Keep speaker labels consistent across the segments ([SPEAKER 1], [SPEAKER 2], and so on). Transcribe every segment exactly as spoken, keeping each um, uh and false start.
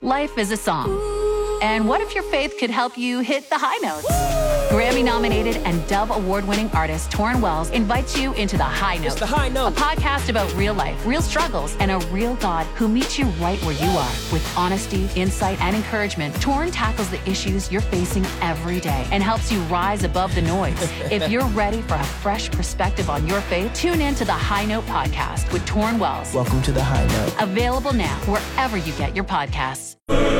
[SPEAKER 1] Life is a song. And what if your faith could help you hit the high notes? Grammy-nominated and Dove Award-winning artist Torrin Wells invites you into The High Note.
[SPEAKER 2] It's The High Note.
[SPEAKER 1] A podcast about real life, real struggles, and a real God who meets you right where you are. With honesty, insight, and encouragement, Torrin tackles the issues you're facing every day and helps you rise above the noise. If you're ready for a fresh perspective on your faith, tune in to The High Note podcast with Torrin Wells.
[SPEAKER 2] Welcome to The High Note.
[SPEAKER 1] Available now wherever you get your podcasts.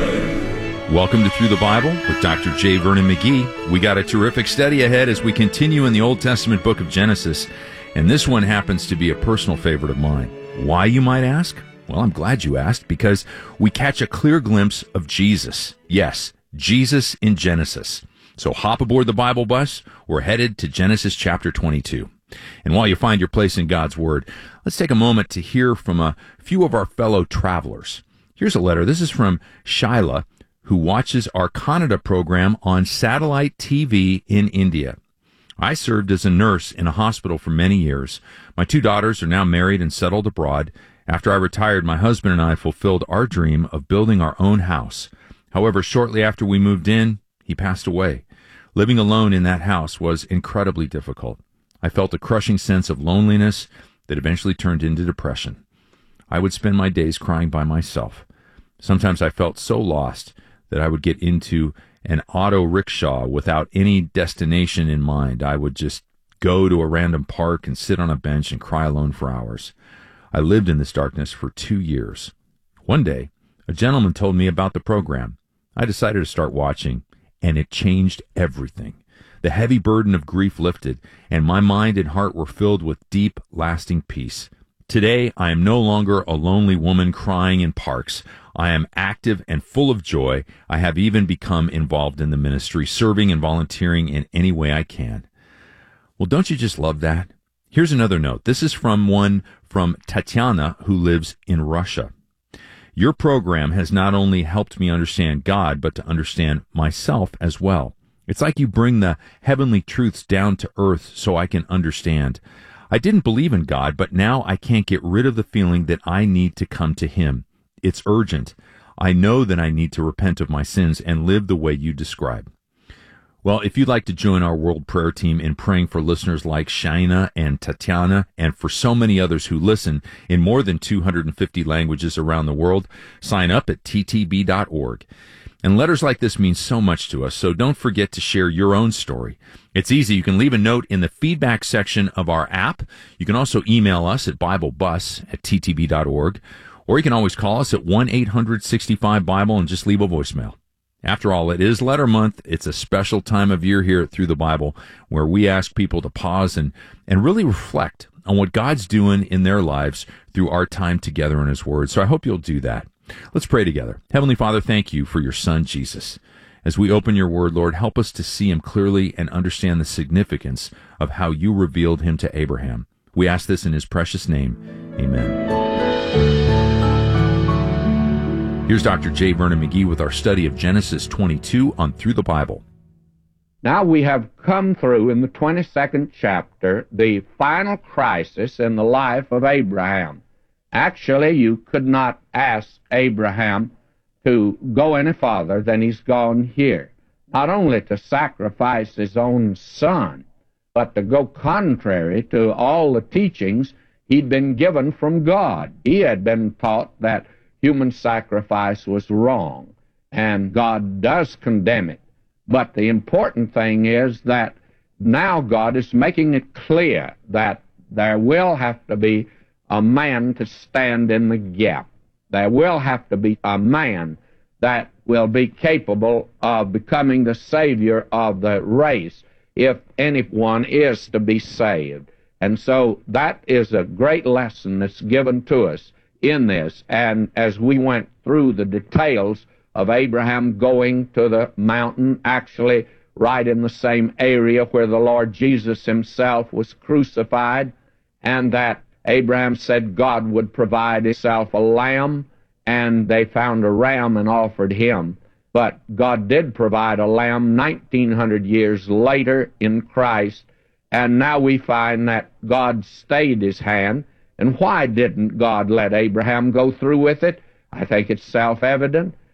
[SPEAKER 3] Welcome to Through the Bible with Doctor J. Vernon McGee. We got a terrific study ahead as we continue in the Old Testament book of Genesis, and this one happens to be a personal favorite of mine. Why, you might ask? Well, I'm glad you asked, because we catch a clear glimpse of Jesus. Yes, Jesus in Genesis. So hop aboard the Bible bus. We're headed to Genesis chapter twenty-two. And while you find your place in God's Word, let's take a moment to hear from a few of our fellow travelers. Here's a letter. This is from Shaila, who watches our Kannada program on satellite T V in India. I served as a nurse in a hospital for many years. My two daughters are now married and settled abroad. After I retired, my husband and I fulfilled our dream of building our own house. However, shortly after we moved in, he passed away. Living alone in that house was incredibly difficult. I felt a crushing sense of loneliness that eventually turned into depression. I would spend my days crying by myself. Sometimes I felt so lost that I would get into an auto rickshaw without any destination in mind. I would just go to a random park and sit on a bench and cry alone for hours. I lived in this darkness for two years. One day, a gentleman told me about the program. I decided to start watching, and it changed everything. The heavy burden of grief lifted, and my mind and heart were filled with deep, lasting peace. Today, I am no longer a lonely woman crying in parks. I am active and full of joy. I have even become involved in the ministry, serving and volunteering in any way I can. Well, don't you just love that? Here's another note. This is from one from Tatiana, who lives in Russia. Your program has not only helped me understand God, but to understand myself as well. It's like you bring the heavenly truths down to earth so I can understand. I didn't believe in God, but now I can't get rid of the feeling that I need to come to Him. It's urgent. I know that I need to repent of my sins and live the way you describe. Well, if you'd like to join our World Prayer Team in praying for listeners like Shaina and Tatiana, and for so many others who listen in more than two hundred fifty languages around the world, sign up at T T B dot org. And letters like this mean so much to us, so don't forget to share your own story. It's easy. You can leave a note in the feedback section of our app. You can also email us at BibleBus at T T B dot org. Or you can always call us at one eight hundred sixty-five Bible and just leave a voicemail. After all, it is Letter Month. It's a special time of year here at Through the Bible where we ask people to pause and, and really reflect on what God's doing in their lives through our time together in His Word. So I hope you'll do that. Let's pray together. Heavenly Father, thank you for your Son, Jesus. As we open your Word, Lord, help us to see Him clearly and understand the significance of how you revealed Him to Abraham. We ask this in His precious name. Amen. Here's Doctor J. Vernon McGee with our study of Genesis twenty-two on Through the Bible.
[SPEAKER 4] Now we have come through in the twenty-second chapter the final crisis in the life of Abraham. Actually, you could not ask Abraham to go any farther than he's gone here. Not only to sacrifice his own son, but to go contrary to all the teachings he'd been given from God. He had been taught that human sacrifice was wrong, and God does condemn it. But the important thing is that now God is making it clear that there will have to be a man to stand in the gap. There will have to be a man that will be capable of becoming the Savior of the race if anyone is to be saved. And so that is a great lesson that's given to us in this. And as we went through the details of Abraham going to the mountain, actually right in the same area where the Lord Jesus himself was crucified, and that Abraham said God would provide himself a lamb, and they found a ram and offered him. But God did provide a lamb nineteen hundred years later in Christ, and now we find that God stayed his hand. And why didn't God let Abraham go through with it? I think it's self-evident.